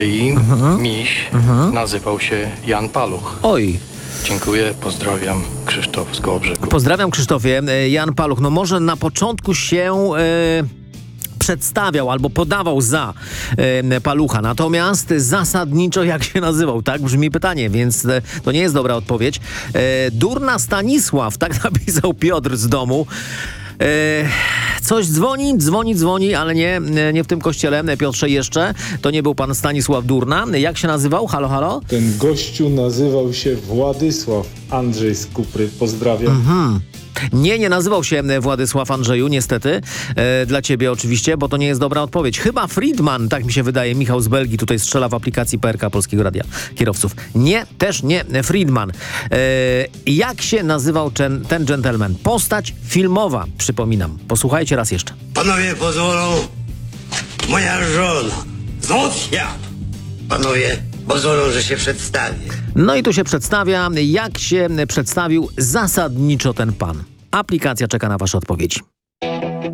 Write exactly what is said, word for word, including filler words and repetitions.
I Mhm. miś Mhm. nazywał się Jan Paluch. Oj, Dziękuję, pozdrawiam, Krzysztof z Kołobrzegu. pozdrawiam Krzysztofie. E, Jan Paluch, no może na początku się e, przedstawiał albo podawał za e, Palucha, natomiast zasadniczo jak się nazywał? Tak brzmi pytanie, więc e, to nie jest dobra odpowiedź. E, Durna Stanisław, tak napisał Piotr z domu. E, coś dzwoni, dzwoni, dzwoni, ale nie, nie w tym kościele. Piotrze, jeszcze. To nie był pan Stanisław Durna. Jak się nazywał? Halo, halo? Ten gościu nazywał się Władysław Andrzej z Kupry. Pozdrawiam. Mhm. Nie, nie nazywał się Władysław Andrzeju, niestety. E, dla ciebie oczywiście, bo to nie jest dobra odpowiedź. Chyba Friedman, tak mi się wydaje. Michał z Belgii tutaj strzela w aplikacji P R K Polskiego Radia Kierowców. Nie, też nie Friedman. E, jak się nazywał ten, ten gentleman? Postać filmowa, przypominam. Posłuchajcie raz jeszcze. Panowie pozwolą, moja żona, Zofia. Panowie pozwolą, że się przedstawię. No i tu się przedstawia, jak się przedstawił zasadniczo ten pan. Aplikacja czeka na wasze odpowiedzi.